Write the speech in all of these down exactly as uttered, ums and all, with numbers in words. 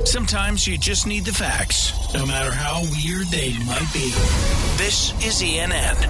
Sometimes you just need the facts, no matter how weird they might be. This is E N N.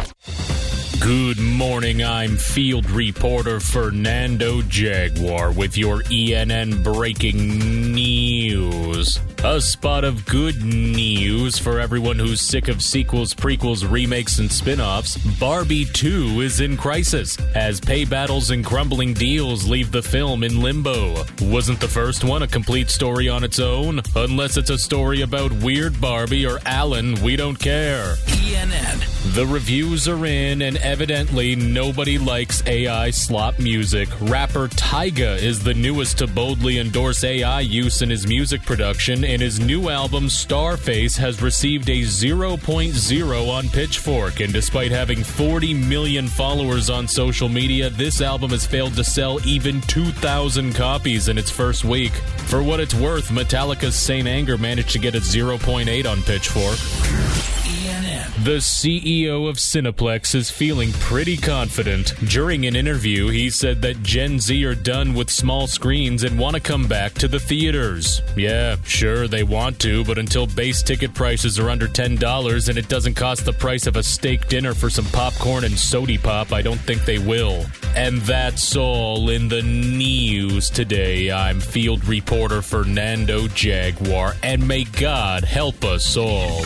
Good morning, I'm field reporter Fernando Jaguar with your E N N breaking news. A spot of good news for everyone who's sick of sequels, prequels, remakes, and spin-offs. Barbie two is in crisis, as pay battles and crumbling deals leave the film in limbo. Wasn't the first one a complete story on its own? Unless it's a story about Weird Barbie or Alan, we don't care. E N N. The reviews are in, and evidently nobody likes A I slop music. Rapper Tyga is the newest to boldly endorse A I use in his music production, and his new album, Starface, has received a zero point zero on Pitchfork, and despite having forty million followers on social media, this album has failed to sell even two thousand copies in its first week. For what it's worth, Metallica's Saint Anger managed to get a zero point eight on Pitchfork. E N N. The C E O of Cineplex is feeling pretty confident. During an interview, he said that Gen Z are done with small screens and want to come back to the theaters. Yeah, sure, they want to, but until base ticket prices are under ten dollars and it doesn't cost the price of a steak dinner for some popcorn and sody pop, I don't think they will. And that's all in the news today. I'm field reporter Fernando Jaguar, and may God help us all.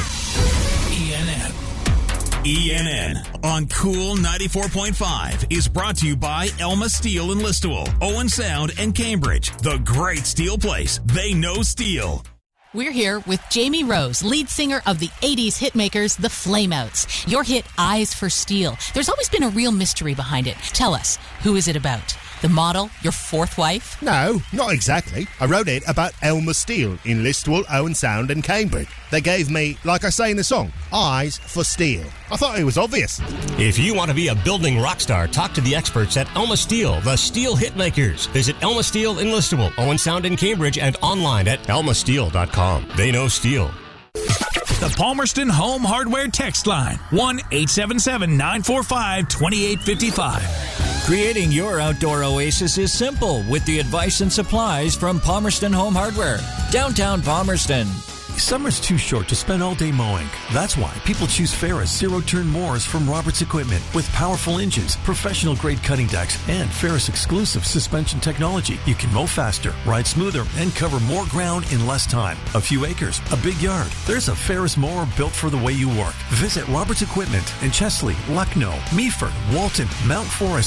E N N. E N N on Cool ninety-four point five is brought to you by Elma Steel in Listowel, Owen Sound, and Cambridge. The great steel place. They know steel. We're here with Jamie Rose, lead singer of the eighties hitmakers, the Flameouts. Your hit, Eyes for Steel. There's always been a real mystery behind it. Tell us, who is it about? The model? Your fourth wife? No, not exactly. I wrote it about Elma Steel in Listowel, Owen Sound, and Cambridge. They gave me, like I say in the song, eyes for steel. I thought it was obvious. If you want to be a building rock star, talk to the experts at Elma Steel, the steel hitmakers. Visit Elma Steel in Listowel, Owen Sound, and Cambridge, and online at elma steel dot com. They know steel. The Palmerston Home Hardware text line, one eight seven seven, nine four five, two eight five five. Creating your outdoor oasis is simple with the advice and supplies from Palmerston Home Hardware, downtown Palmerston. Summer's too short to spend all day mowing. That's why people choose Ferris zero-turn mowers from Roberts Equipment. With powerful engines, professional-grade cutting decks, and Ferris-exclusive suspension technology, you can mow faster, ride smoother, and cover more ground in less time. A few acres, a big yard. There's a Ferris mower built for the way you work. Visit Roberts Equipment in Chesley, Lucknow, Meaford, Walton, Mount Forest,